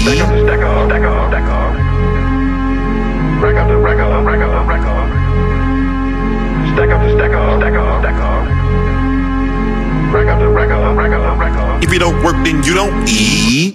Stack up the stack up, stack up, stack up. Rack up the rack up, rack up, rack up. Stack up the stack up, stack up, stack up. Rack up the rack up, rack up, rack up. If you don't work, then you don't eat.